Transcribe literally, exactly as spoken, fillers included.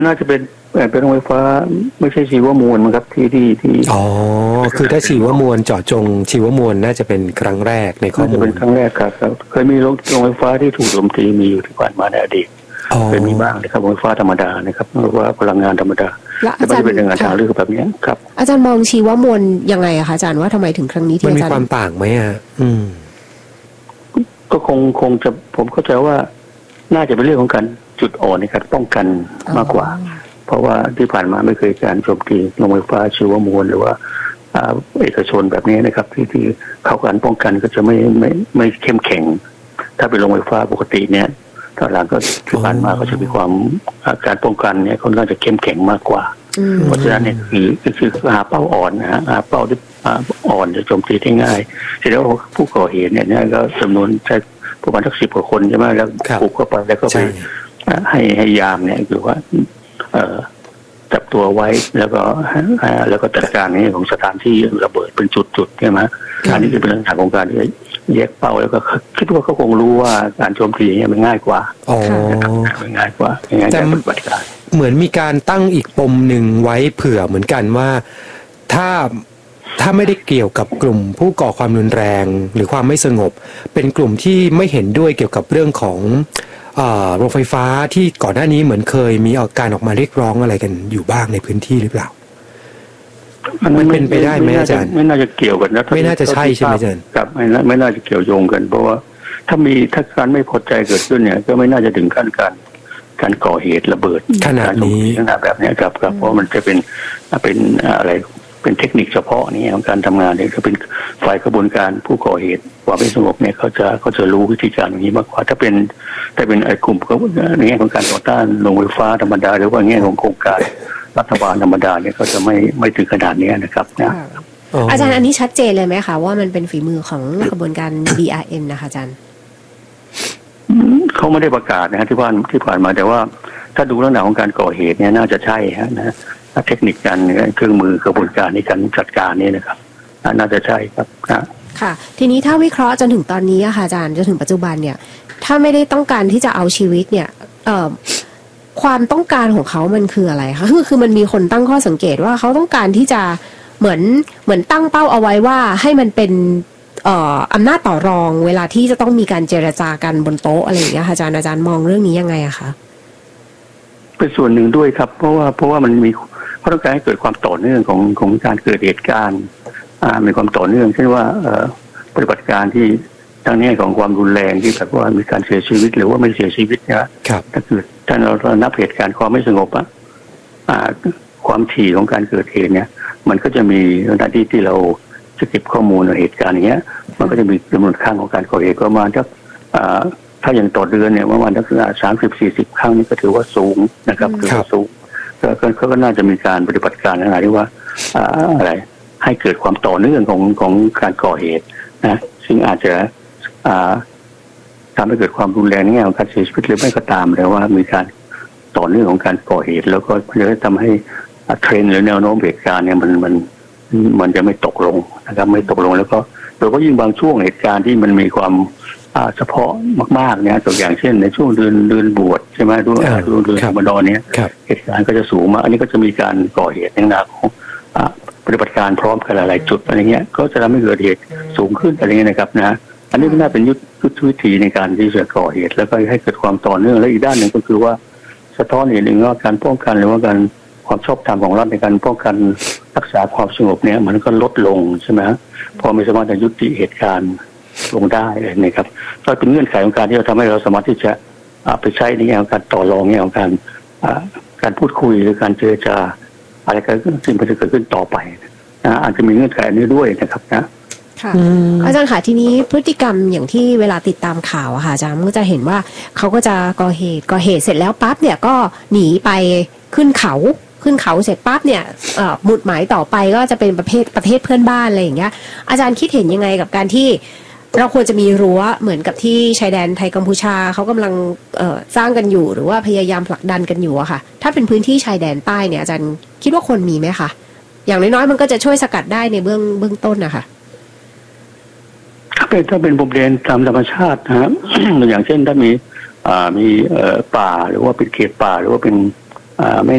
น่าจะเป็นเป็นโรงไฟฟ้าไม่ใช่ชีวมวลมั้งครับที่ที่ที่อ๋อคือถ้าชีวมวลเจาะจงชีวมวลน่าจะเป็นครั้งแรกในข้อมูลเป็นครั้งแรกครับเคยมีโรงไฟฟ้าที่ถูกโจมตีมีอยู่ที่ผ่านมาในอดีตเคยมีบ้างนะครับโรงไฟฟ้าธรรมดานะครับหรือว่าพลังงานธรรมดาแต่ไม่ได้เป็นงานทางเลือกแบบนี้ครับอาจารย์มองชีวมวลยังไงอะคะอาจารย์ว่าทำไมถึงครั้งนี้ที่มันมีอาจารย์ความต่างไหมอ่ะอืมก็คงคงจะผมเข้าใจว่าน่าจะเป็นเรื่องของการจุดอ่อนในการป้องกันมากกว่าเพราะว่าที่ผ่านมาไม่เคยการโจมตีโรงไฟฟ้าชีวมวลหรือว่าเอกชนแบบนี้นะครับที่ที่เขาการป้องกันก็จะไม่ไม่ไม่เข้มแข็งถ้าเป็นโรงไฟฟ้าปกติเนี่ยตอนหลังก็ที่ผ่านมาก็จะมีความการป้องกันเนี่ยค่อนข้างจะเข้มแข็งมากกว่าเพราะฉะนั้นเนี่ยคือคือหาเป้าอ่อนนะฮะหาเป้าที่อ่อนจะโจมตีได้ง่ายเสร็จแล้วผู้ก่อเหตุเนี่ยเนี่ยก็จำนวนใช้ประมาณสักสิบกว่าคนใช่ไหมแล้วปลุกเข้าไปแล้วก็ไปให้ให้ยามเนี่ยคือว่าเอ่อจับตัวไว้แล้วก็แล้วก็จัดการในของสถานที่ระเบิดเป็นจุดๆใช่ไหมอันนี้คือเป็นเรื่องของการที่แยกเป้าแล้วก็คิดว่าเขาคงรู้ว่าการโจมตีเนี่ยมันง่ายกว่าอ๋อมันง่ายกว่าง่ายกว่าปฏิบัติการเหมือนมีการตั้งอีกปมหนึ่งไว้เผื่อเหมือนกันว่าถ้าถ้าไม่ได้เกี่ยวกับกลุ่มผู้ก่อความรุนแรงหรือความไม่สงบเป็นกลุ่มที่ไม่เห็นด้วยเกี่ยวกับเรื่องของโรงไฟฟ้าที่ก่อนหน้านี้เหมือนเคยมีการออกมาเรียกร้องอะไรกันอยู่บ้างในพื้นที่หรือเปล่ามันเป็นไปได้ไหมอาจารย์ไม่น่าจะเกี่ยวกันนะไม่น่าจะใช่ใช่ไหมอาจารย์ครับไม่ไม่น่าจะเกี่ยวโยงกันเพราะว่าถ้ามีถ้าการไม่พอใจเกิดขึ้นเนี่ยก็ไม่น่าจะถึงขั้นการการก่อเหตุระเบิดขนาดนี้ขนาดแบบนี้ครับครับเพราะมันจะเป็นเป็นอะไรเป็นเทคนิคเฉพาะนี่ของการทำงานเนี่ยก็เป็นฝ่ายกระบวนการผู้ก่อเหตุความไม่สงบเนี่ยเขาจะเขาจะรู้วิธีการอย่างนี้มากกว่าถ้าเป็นถ้าเป็นไอ้กลุ่มในแง่ของการต่อต้านโรงไฟฟ้าธรรมดาหรือว่าแง่ของโครงการรัฐบาลธรรมดาเนี่ยเขาจะไม่ไม่ถึงขนาดนี้นะครับนะอาจารย์อันนี้ชัดเจนเลยไหมคะว่ามันเป็นฝีมือของกระบวนการ บี อาร์ เอ็น นะคะอาจารย์เขาไม่ได้ประกาศนะฮะที่ผ่านที่ผ่านมาแต่ว่าถ้าดูลักษณะของการก่อเหตุเนี่ยน่าจะใช่ฮะนะเทคนิคการเครื่องมือกระบวนการในการจัดการนี่นะครับน่าจะใช่ครับค่ะทีนี้ถ้าวิเคราะห์จนถึงตอนนี้ค่ะอาจารย์จนถึงปัจจุบันเนี่ยถ้าไม่ได้ต้องการที่จะเอาชีวิตเนี่ยเอ่อความต้องการของเขามันคืออะไรคะคือคือมันมีคนตั้งข้อสังเกตว่าเขาต้องการที่จะเหมือนเหมือนตั้งเป้าเอาไว้ว่าให้มันเป็นเอ่ออำนาจต่อรองเวลาที่จะต้องมีการเจรจากันบนโต๊ะอะไรอย่างเงี้ยอาจารย์อาจารย์มองเรื่องนี้ยังไงอะคะเป็นส่วนหนึ่งด้วยครับเพราะว่าเพราะว่ามันมีเขาต้องการให้เกิดความต่อเนื่องของของการเกิดเหตุการณ์อ่ามีความต่อเนื่องเช่นว่าเอ่อปฏิบัติการที่ทางนี้ของความรุนแรงที่แบบว่ามีการเสียชีวิตหรือว่าไม่เสียชีวิตนะครับถ้าเกิดถ้าเรานับเหตุการณ์ความไม่สงบอ่ะอ่าความถี่ของการเกิดเหตุเนี่ยมันก็จะมีหน้าที่ที่เราจะเก็บข้อมูลในเหตุการณ์อย่างเงี้ยมันก็จะมีจำนวนครั้งของการก่อเหตุประมาณสักอ่าถ้าอย่างต่อเดือนเนี่ยประมาณสักสามสิบสี่สิบครั้งนี่ก็ถือว่าสูงนะครับถือว่าสูงเขาก็น่าจะมีการปฏิบัติการอะไรที่ว่าอะไรให้เกิดความต่อเนื่องของของการก่อเหตุนะซึ่งอาจจะทำให้เกิดความรุนแรงในแง่ของการเสียชีวิตหรือไม่ก็ตามแต่ว่ามีการต่อเนื่องของการก่อเหตุแล้วก็จะทำให้เทรนด์หรือแนวโน้มเหตุการณ์เนี่ยมันมันมันจะไม่ตกลงนะครับไม่ตกลงแล้วก็โดยเฉพาะยิ่งบางช่วงเหตุการณ์ที่มันมีความเฉพาะมากๆเนี่ยตัวอย่างเช่นในช่วงเดือนเดือนบวชใช่ไหมช่วงเดือนรอมฎอนเนี่ยเหตุการณ์ก็จะสูงมากอันนี้ก็จะมีการก่อเหตุในหน้าของปฏิบัติการพร้อมกันหลายๆจุดอะไรเงี้ยก็จะทำให้เกิดเหตุสูงขึ้นอะไรเงี้ยนะครับนะอันนี้ก็น่าเป็นยุทธวิธีในการที่จะก่อเหตุแล้วก็ให้เกิดความต่อเนื่องและอีกด้านหนึ่งก็คือว่าสะท้อนอีกหนึ่งว่าการป้องกันหรือว่าการความชอบธรรมของรัฐในการป้องกันรักษาความสงบเนี่ยมันก็ลดลงใช่ไหมพอไม่สามารถจะยุติเหตุการณ์ลงได้เลยนะครับก็เป็นเงื่อนไขของการที่เราทำให้เราสามารถที่จะไปใช้ในแง่ของการต่อรองแง่ของการการพูดคุยหรือการเจรจาอะไรก็สิ่งที่จะเกิดขึ้นต่อไปนะอาจจะมีเงื่อนไขนี้ด้วยนะครับนะค่ะอาจารย์ค่ะทีนี้พฤติกรรมอย่างที่เวลาติดตามข่าวอะค่ะอาจารย์ก็จะเห็นว่าเขาก็จะก่อเหตุก่อเหตุเสร็จแล้วปั๊บเนี่ยก็หนีไปขึ้นเขาขึ้นเขาเสร็จปั๊บเนี่ยหมุดหมายต่อไปก็จะเป็นประเภทประเทศเพื่อนบ้านอะไรอย่างเงี้ยอาจารย์คิดเห็นยังไงกับการที่เราควรจะมีรั้วเหมือนกับที่ชายแดนไทยกัมพูชาเขากำลังสร้างกันอยู่หรือว่าพยายามผลักดันกันอยู่อะค่ะถ้าเป็นพื้นที่ชายแดนใต้เนี่ยอาจารย์คิดว่าควรมีไหมคะอย่างน้อยๆมันก็จะช่วยสกัดได้ในเบื้องเบื้องต้นนะคะถ้าเป็นถ้าเป็นบริเวณตามธรรมชาตินะฮะ อย่างเช่นถ้ามีอ่ามีเอ่อป่าหรือว่าเป็นเขตป่าหรือว่าเป็นอ่าแม่